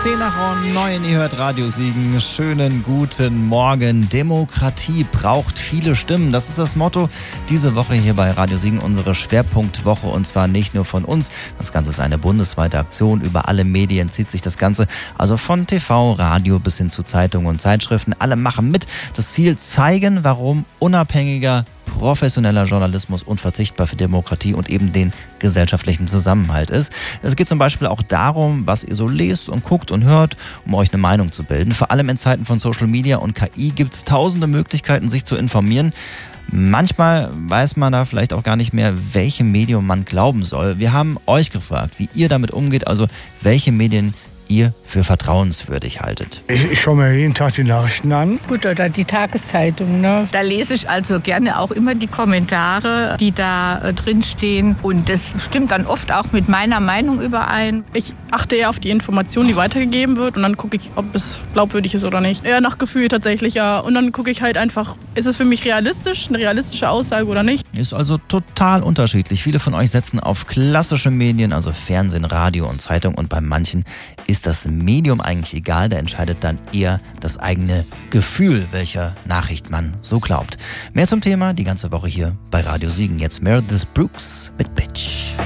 10:09, ihr hört Radio Siegen. Schönen guten Morgen. Demokratie braucht viele Stimmen. Das ist das Motto diese Woche hier bei Radio Siegen, unsere Schwerpunktwoche. Und zwar nicht nur von uns. Das Ganze ist eine bundesweite Aktion. Über alle Medien zieht sich das Ganze. Also von TV, Radio bis hin zu Zeitungen und Zeitschriften. Alle machen mit. Das Ziel: zeigen, warum unabhängiger, professioneller Journalismus unverzichtbar für Demokratie und eben den gesellschaftlichen Zusammenhalt ist. Es geht zum Beispiel auch darum, was ihr so lest und guckt und hört, um euch eine Meinung zu bilden. Vor allem in Zeiten von Social Media und KI gibt es tausende Möglichkeiten, sich zu informieren. Manchmal weiß man da vielleicht auch gar nicht mehr, welchem Medium man glauben soll. Wir haben euch gefragt, wie ihr damit umgeht, also welche Medien ihr für vertrauenswürdig haltet. Ich schaue mir jeden Tag die Nachrichten an. Gut, oder die Tageszeitung, ne? Da lese ich also gerne auch immer die Kommentare, die da drin stehen. Und das stimmt dann oft auch mit meiner Meinung überein. Ich achte eher auf die Information, die weitergegeben wird. Und dann gucke ich, ob es glaubwürdig ist oder nicht. Eher nach Gefühl tatsächlich, ja. Und dann gucke ich halt einfach, ist es für mich realistisch, eine realistische Aussage oder nicht. Ist also total unterschiedlich. Viele von euch setzen auf klassische Medien, also Fernsehen, Radio und Zeitung. Und bei manchen ist das Medium eigentlich egal, da entscheidet dann eher das eigene Gefühl, welcher Nachricht man so glaubt. Mehr zum Thema die ganze Woche hier bei Radio Siegen. Jetzt Meredith Brooks mit Bitch.